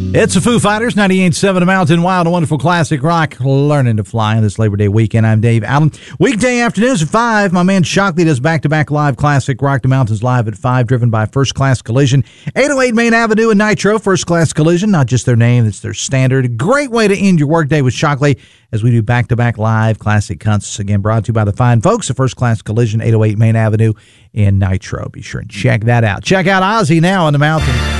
It's the Foo Fighters, 98.7 Mountain Wild, a wonderful classic rock, learning to fly on this Labor Day weekend. I'm Dave Allen. Weekday afternoons at 5, my man Shockley does back-to-back live classic Rock the Mountains live at 5, driven by First Class Collision. 808 Main Avenue in Nitro, First Class Collision, not just their name, it's their standard. Great way to end your workday with Shockley as we do back-to-back live classic concerts. Again, brought to you by the fine folks at First Class Collision, 808 Main Avenue in Nitro. Be sure and check that out. Check out Ozzy now on the mountain.